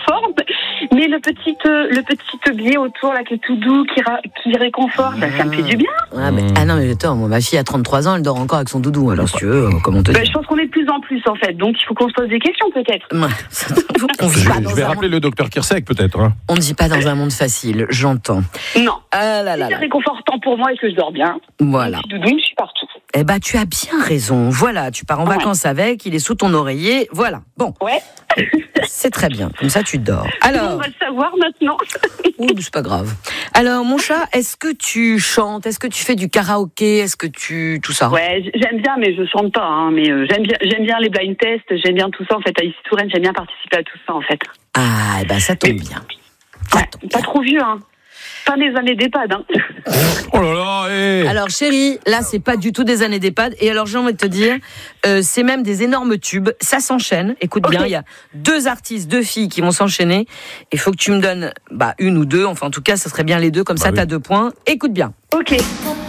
réconforte. Mais le petit billet autour, là, qui est tout doux, qui réconforte, ça me fait du bien. Non, mais attends, moi, ma fille a 33 ans, elle dort encore avec son doudou. Alors, si tu veux, comment te dire. Je pense qu'on est de plus en plus, en fait. Donc, il faut qu'on se pose des questions, peut-être. Je vais rappeler le docteur Kirsek, peut-être. Hein. On ne vit pas dans un monde facile, j'entends. Non. C'est réconfortant pour moi et que je dors bien. Voilà. Mon petit doudou, je suis partout. Eh ben, tu as bien raison. Voilà, tu pars en vacances avec, il est sous ton oreiller. Voilà. Bon. Ouais. C'est très bien. Comme ça, tu dors. Alors. On va le savoir maintenant. Oui, c'est pas grave. Alors, mon chat, est-ce que tu chantes? Est-ce que tu fais du karaoké? Est-ce que tout ça? Ouais, j'aime bien, mais je chante pas. Hein, mais j'aime bien les blind tests. J'aime bien tout ça. En fait, à Issy-Touraine, j'aime bien participer à tout ça, en fait. Ah, ben ça tombe bien. Pas trop vieux, hein. Pas des années d'EHPAD, hein. Oh là là, hey. Alors, chérie, là, c'est pas du tout des années d'EHPAD. Et alors, j'ai envie de te dire, c'est même des énormes tubes. Ça s'enchaîne. Écoute bien, il y a 2 artistes, 2 filles qui vont s'enchaîner. Il faut que tu me donnes une ou deux. Enfin, en tout cas, ça serait bien les deux. Comme ça, t'as 2 points. Écoute bien. Ok.